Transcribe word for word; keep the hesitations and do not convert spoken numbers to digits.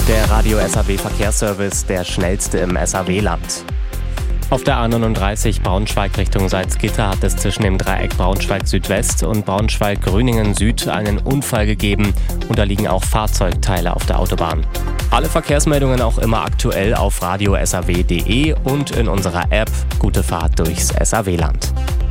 Der Radio S A W Verkehrsservice, der schnellste im S A W-Land. Auf der A neununddreißig Braunschweig Richtung Salzgitter hat es zwischen dem Dreieck Braunschweig Südwest und Braunschweig Grüningen Süd einen Unfall gegeben und da liegen auch Fahrzeugteile auf der Autobahn. Alle Verkehrsmeldungen auch immer aktuell auf radio s a w punkt d e und in unserer App. Gute Fahrt durchs S A W-Land.